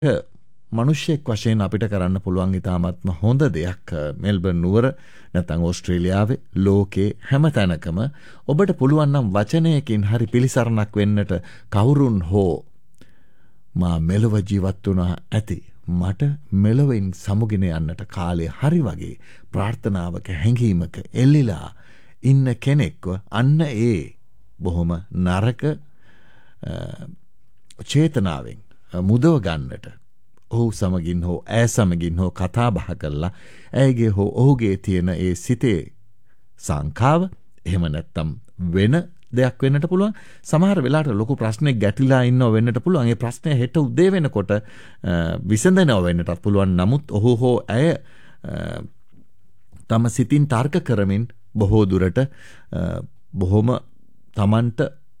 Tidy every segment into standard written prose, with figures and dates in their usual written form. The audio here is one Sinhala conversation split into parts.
මනුෂ්‍යෙක් වශයෙන් අපිට කරන්න පුළුවන් ඉතාමත්ම හොඳ දෙයක් මෙල්බර්න් නුවර නැත්නම් ඕස්ට්‍රේලියාවේ ලෝකේ හැම තැනකම ඔබට පුළුවන් නම් වචනයකින් හරි පිළිසරණක් වෙන්නට කවුරුන් හෝ මා මෙලොව ජීවත් වුණා ඇති මට මෙලොවින් සමුගෙන යන්නට කාලය හරි වගේ ප්‍රාර්ථනාවක හැඟීමක එල්ලිලා ඉන්න කෙනෙක්ව අන්න ඒ බොහොම නරක චේතනාවෙන් මුදව ගන්නට ඔහු සමගින් හෝ ඇය සමගින් හෝ කතා බහ කරලා ඇයගේ හෝ ඔහුගේ තියෙන ඒ සිතේ සංකාව එහෙම නැත්තම් වෙන දෙයක් වෙන්නට පුළුවන්. සමහර වෙලාවට ලොකු ප්‍රශ්නයක් ගැටිලා ඉන්නව වෙන්නට පුළුවන්. ඒ ප්‍රශ්නය හෙට උදේ වෙනකොට විසඳෙනව වෙන්නටත් පුළුවන්. නමුත් ඔහු හෝ ඇය තම සිතින් තර්ක කරමින් බොහෝ දුරට බොහොම තමන්ට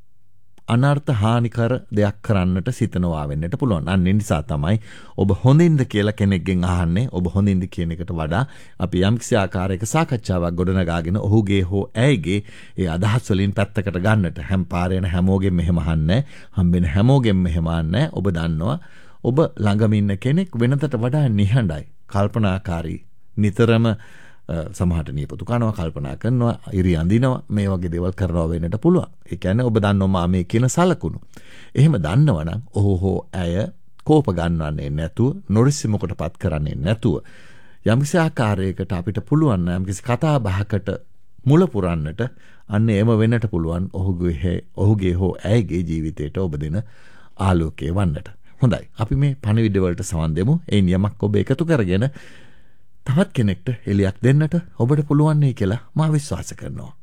අනර්ථ හානිකර දෙයක් කරන්නට සිතනවා වෙන්නට පුළුවන්. අන්න ඒ නිසා තමයි ඔබ හොඳින්ද කියලා කෙනෙක්ගෙන් අහන්නේ. ඔබ හොඳින්ද කියන එකට වඩා අපි යම්කිසි ආකාරයක සාකච්ඡාවක් ගොඩනගාගෙන ඔහුගේ හෝ ඇයගේ ඒ අදහස් වලින් පැත්තකට ගන්නට හැම පාරේන හැමෝගෙම මෙහෙම අහන්නේ. හම්බෙන හැමෝගෙම මෙහෙම අහන්නේ. ඔබ දන්නවා ඔබ ළඟම ඉන්න කෙනෙක් වෙනතට වඩා නිහඬයි, කල්පනාකාරී, නිතරම සමහරට නියපොතු කනවා, කල්පනා කරනවා, ඉරි අඳිනවා, මේ වගේ දේවල් කරනවා වෙන්නට පුළුවන්. ඒ කියන්නේ ඔබ දන්නවා මේ කියන සලකුණු. එහෙම දන්නවනම් ඔහු හෝ ඇය කෝප ගන්නවන්නේ නැතුව, නොරිසිමකටපත් කරන්නේ නැතුව යම්කිසි ආකාරයකට අපිට පුළුවන් නම් යම්කිසි කතා බහකට මුල පුරන්නට අන්න එම වෙන්නට පුළුවන් ඔහුගේ හෝ ඇයගේ ජීවිතයට ඔබ දෙන ආලෝකය වන්නට. හොඳයි. අපි මේ පණිවිඩ වලට සවන් දෙමු. ඒ නියමක් ඔබ එකතු කරගෙන තවත් කෙනෙක්ට එලියක් දෙන්නට ඔබට පුළුවන් නේ කියලා මා විශ්වාස කරනවා.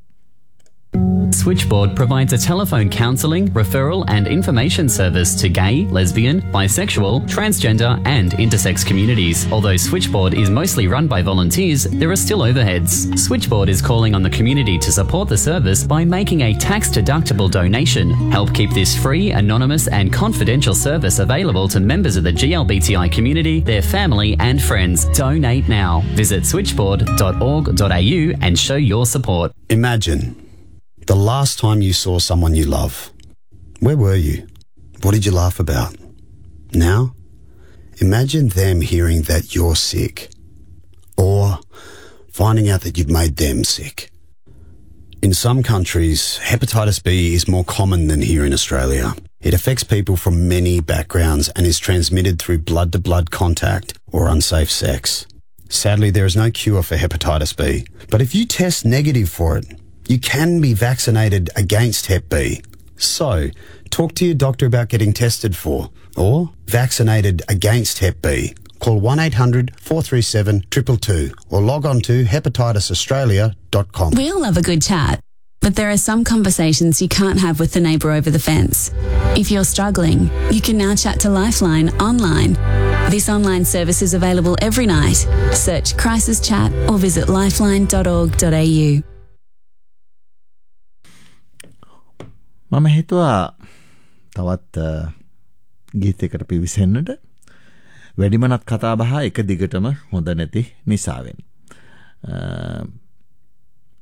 Switchboard provides a telephone counselling, referral and information service to gay, lesbian, bisexual, transgender and intersex communities. Although Switchboard is mostly run by volunteers, there are still overheads. Switchboard is calling on the community to support the service by making a tax-deductible donation. Help keep this free, anonymous and confidential service available to members of the GLBTI community, their family and friends. Donate now. Visit switchboard.org.au and show your support. Imagine the last time you saw someone you love. Where were you? What did you laugh about? Now, imagine them hearing that you're sick, or finding out that you've made them sick. In some countries, hepatitis B is more common than here in Australia. It affects people from many backgrounds and is transmitted through blood-to-blood contact or unsafe sex. Sadly, there is no cure for hepatitis B, but if you test negative for it, you can be vaccinated against Hep B. So, talk to your doctor about getting tested for or vaccinated against Hep B. Call 1-800-437-222 or log on to hepatitisaustralia.com. We all love a good chat, but there are some conversations you can't have with the neighbour over the fence. If you're struggling, you can now chat to Lifeline online. This online service is available every night. Search Crisis Chat or visit lifeline.org.au. මම හිතුවා තවත් ගීතයකට පිවිසෙන්නට. වැඩිමනත් කතා බහ එක දිගටම හොඳ නැති නිසාවෙන්.